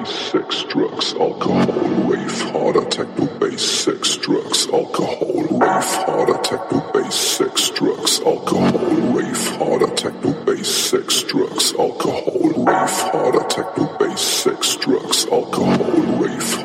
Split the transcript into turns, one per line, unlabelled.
bass, sex, drugs, alcohol, rave harder, techno bass, sex, drugs, alcohol, rave harder, techno bass, sex, drugs, alcohol, rave harder, techno bass, sex, drugs, alcohol, rave harder, techno bass, sex, drugs, alcohol, rave